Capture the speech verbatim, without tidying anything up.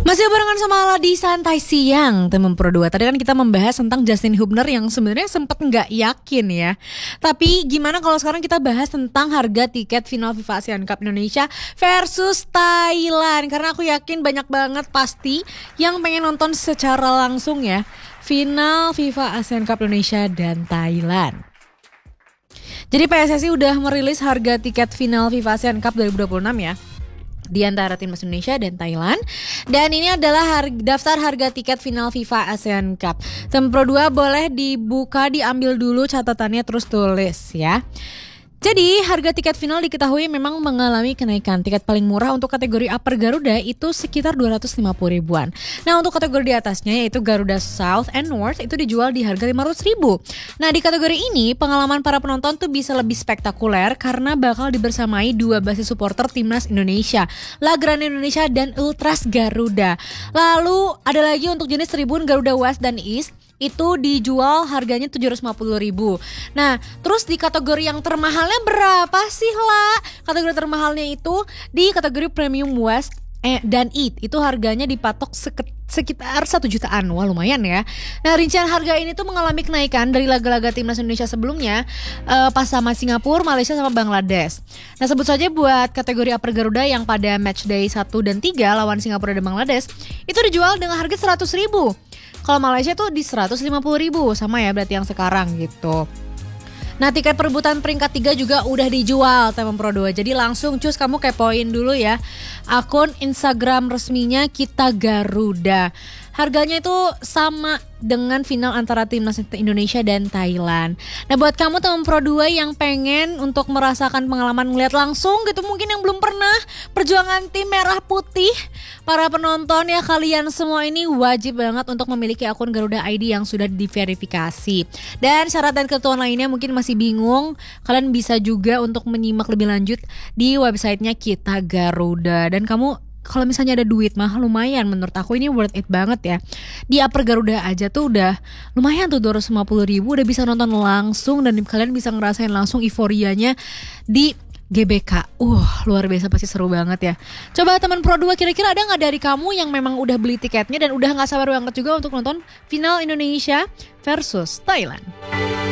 Masih barengan sama Ala di Santai Siang Temen Pro dua. Tadi kan kita membahas tentang Justin Hubner yang sebenarnya sempat nggak yakin ya. Tapi gimana kalau sekarang kita bahas tentang harga tiket final FIFA Asian Cup Indonesia versus Thailand. Karena aku yakin banyak banget pasti yang pengen nonton secara langsung ya final FIFA Asian Cup Indonesia dan Thailand. Jadi P S S I udah merilis harga tiket final FIFA Asian Cup dua ribu dua puluh enam ya, di antara timnas Indonesia dan Thailand. Dan ini adalah harga, daftar harga tiket final FIFA Asian Cup. Temen Pro dua boleh dibuka, diambil dulu catatannya, terus tulis ya. Jadi harga tiket final diketahui memang mengalami kenaikan. Tiket paling murah untuk kategori Upper Garuda itu sekitar dua ratus lima puluh ribuan. Nah untuk kategori di atasnya yaitu Garuda South and North itu dijual di harga lima ratus ribu. Nah di kategori ini pengalaman para penonton tuh bisa lebih spektakuler karena bakal dibersamai dua basis supporter timnas Indonesia, La Grande Indonesia dan Ultras Garuda. Lalu ada lagi untuk jenis tribun Garuda West dan East, itu dijual harganya tujuh ratus lima puluh ribu. Nah terus di kategori yang termahalnya berapa sih lah? Kategori termahalnya itu di kategori Premium West eh, dan East itu harganya dipatok seket, sekitar satu jutaan. Wah lumayan ya. Nah rincian harga ini tuh mengalami kenaikan dari laga-laga timnas Indonesia sebelumnya uh, pas sama Singapura, Malaysia sama Bangladesh. Nah sebut saja buat kategori Upper Garuda yang pada match day satu dan tiga lawan Singapura dan Bangladesh itu dijual dengan harga seratus ribu. Kalau Malaysia tuh di seratus lima puluh ribu, sama ya berarti yang sekarang gitu. Nah tiket perebutan peringkat tiga juga udah dijual Temen Pro dua. Jadi langsung cus kamu kepoin dulu ya akun Instagram resminya Kita Garuda. Harganya itu sama dengan final antara timnas Indonesia dan Thailand. Nah buat kamu teman Pro dua yang pengen untuk merasakan pengalaman ngeliat langsung gitu, mungkin yang belum pernah perjuangan tim merah putih, para penonton ya kalian semua ini wajib banget untuk memiliki akun Garuda I D yang sudah diverifikasi. Dan syarat dan ketentuan lainnya mungkin masih bingung, kalian bisa juga untuk menyimak lebih lanjut di websitenya Kita Garuda. Dan kamu kalau misalnya ada duit mah lumayan, menurut aku ini worth it banget ya. Di Upper Garuda aja tuh udah lumayan tuh dua ratus lima puluh ribu, udah bisa nonton langsung dan kalian bisa ngerasain langsung euforianya di G B K. Uh luar biasa, pasti seru banget ya. Coba teman Pro dua, kira-kira ada gak dari kamu yang memang udah beli tiketnya dan udah gak sabar banget juga untuk nonton final Indonesia versus Thailand?